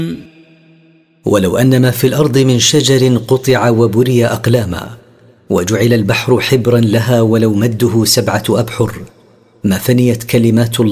ولو أن ما في الأرض من شجر قطع وبري أقلاما، وجعل البحر حبرا لها ولو مده 7 أبحر، ما فنيت كلمات الله